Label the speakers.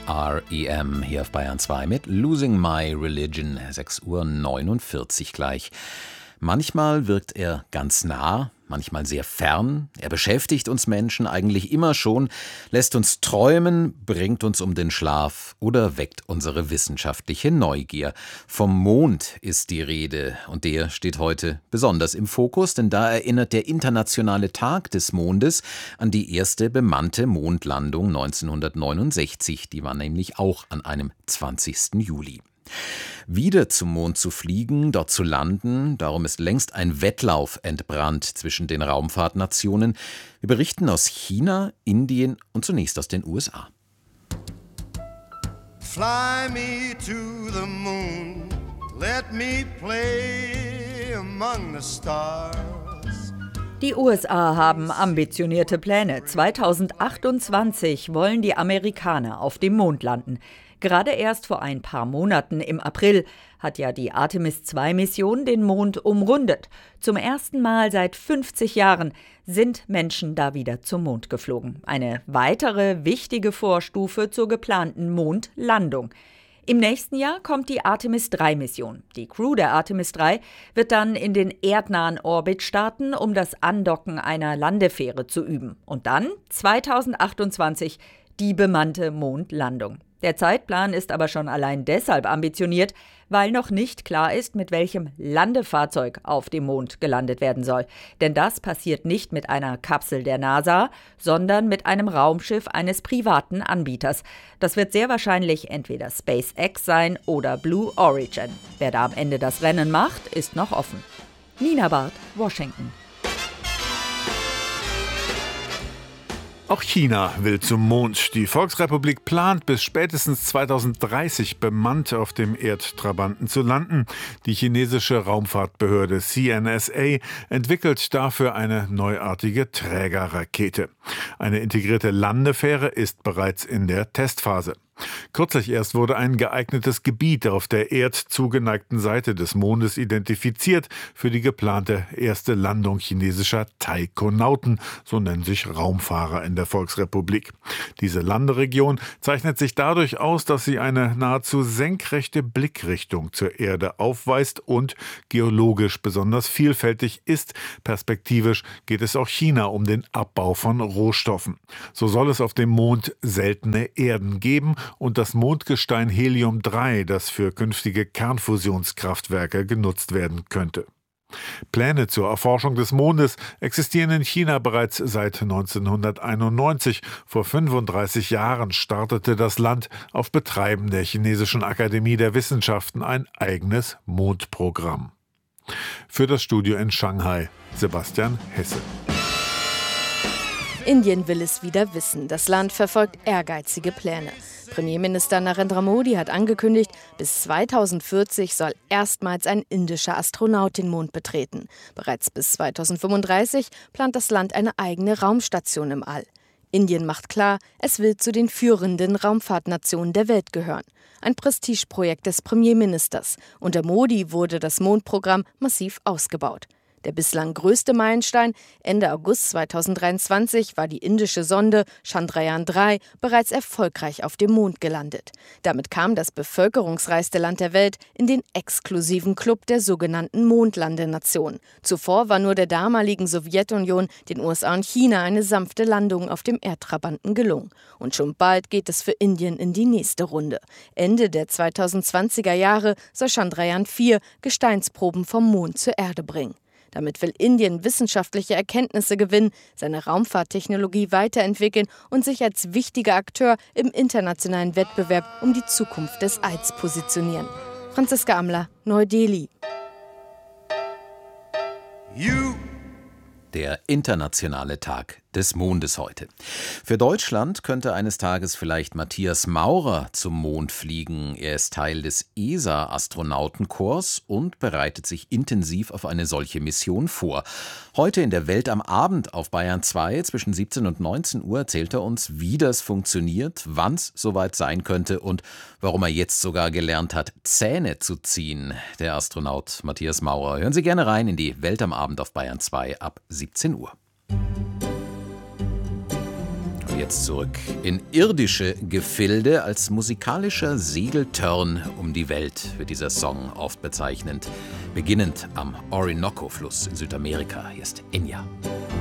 Speaker 1: R.E.M. hier auf Bayern 2 mit Losing My Religion, 6:49 Uhr gleich. Manchmal wirkt er ganz nah, manchmal sehr fern. Er beschäftigt uns Menschen eigentlich immer schon, lässt uns träumen, bringt uns um den Schlaf oder weckt unsere wissenschaftliche Neugier. Vom Mond ist die Rede und der steht heute besonders im Fokus, denn da erinnert der Internationale Tag des Mondes an die erste bemannte Mondlandung 1969. Die war nämlich auch an einem 20. Juli. Wieder zum Mond zu fliegen, dort zu landen, darum ist längst ein Wettlauf entbrannt zwischen den Raumfahrtnationen. Wir berichten aus China, Indien und zunächst aus den USA.
Speaker 2: Fly me to the moon, let me play among the stars.
Speaker 3: Die USA haben ambitionierte Pläne. 2028 wollen die Amerikaner auf dem Mond landen. Gerade erst vor ein paar Monaten im April hat ja die Artemis-II-Mission den Mond umrundet. Zum ersten Mal seit 50 Jahren sind Menschen da wieder zum Mond geflogen. Eine weitere wichtige Vorstufe zur geplanten Mondlandung. Im nächsten Jahr kommt die Artemis-III-Mission. Die Crew der Artemis III wird dann in den erdnahen Orbit starten, um das Andocken einer Landefähre zu üben. Und dann 2028 die bemannte Mondlandung. Der Zeitplan ist aber schon allein deshalb ambitioniert, weil noch nicht klar ist, mit welchem Landefahrzeug auf dem Mond gelandet werden soll. Denn das passiert nicht mit einer Kapsel der NASA, sondern mit einem Raumschiff eines privaten Anbieters. Das wird sehr wahrscheinlich entweder SpaceX sein oder Blue Origin. Wer da am Ende das Rennen macht, ist noch offen. Nina Barth, Washington.
Speaker 4: Auch China will zum Mond. Die Volksrepublik plant, bis spätestens 2030 bemannt auf dem Erdtrabanten zu landen. Die chinesische Raumfahrtbehörde CNSA entwickelt dafür eine neuartige Trägerrakete. Eine integrierte Landefähre ist bereits in der Testphase. Kürzlich erst wurde ein geeignetes Gebiet auf der erdzugeneigten Seite des Mondes identifiziert für die geplante erste Landung chinesischer Taikonauten, so nennen sich Raumfahrer in der Volksrepublik. Diese Landeregion zeichnet sich dadurch aus, dass sie eine nahezu senkrechte Blickrichtung zur Erde aufweist und geologisch besonders vielfältig ist. Perspektivisch geht es auch China um den Abbau von Rohstoffen. So soll es auf dem Mond seltene Erden geben und das Mondgestein Helium-3, das für künftige Kernfusionskraftwerke genutzt werden könnte. Pläne zur Erforschung des Mondes existieren in China bereits seit 1991. Vor 35 Jahren startete das Land auf Betreiben der Chinesischen Akademie der Wissenschaften ein eigenes Mondprogramm. Für das Studio in Shanghai, Sebastian Hesse.
Speaker 5: Indien will es wieder wissen. Das Land verfolgt ehrgeizige Pläne. Premierminister Narendra Modi hat angekündigt, bis 2040 soll erstmals ein indischer Astronaut den Mond betreten. Bereits bis 2035 plant das Land eine eigene Raumstation im All. Indien macht klar, es will zu den führenden Raumfahrtnationen der Welt gehören. Ein Prestigeprojekt des Premierministers. Unter Modi wurde das Mondprogramm massiv ausgebaut. Der bislang größte Meilenstein, Ende August 2023 war die indische Sonde Chandrayaan-3 bereits erfolgreich auf dem Mond gelandet. Damit kam das bevölkerungsreichste Land der Welt in den exklusiven Club der sogenannten Mondlandenationen. Zuvor war nur der damaligen Sowjetunion, den USA und China eine sanfte Landung auf dem Erdtrabanten gelungen. Und schon bald geht es für Indien in die nächste Runde. Ende der 2020er Jahre soll Chandrayaan-4 Gesteinsproben vom Mond zur Erde bringen. Damit will Indien wissenschaftliche Erkenntnisse gewinnen, seine Raumfahrttechnologie weiterentwickeln und sich als wichtiger Akteur im internationalen Wettbewerb um die Zukunft des Alls positionieren. Franziska Amler, Neu-Delhi.
Speaker 1: Der Internationale Tag des Mondes heute. Für Deutschland könnte eines Tages vielleicht Matthias Maurer zum Mond fliegen. Er ist Teil des ESA-Astronautenkorps und bereitet sich intensiv auf eine solche Mission vor. Heute in der Welt am Abend auf Bayern 2 zwischen 17 und 19 Uhr erzählt er uns, wie das funktioniert, wann es soweit sein könnte und warum er jetzt sogar gelernt hat, Zähne zu ziehen. Der Astronaut Matthias Maurer. Hören Sie gerne rein in die Welt am Abend auf Bayern 2 ab 17 Uhr. jetzt zurück in irdische Gefilde. Als musikalischer Segeltörn um die Welt wird dieser Song oft bezeichnend. Beginnend am Orinoco-Fluss in Südamerika. Hier ist Enya.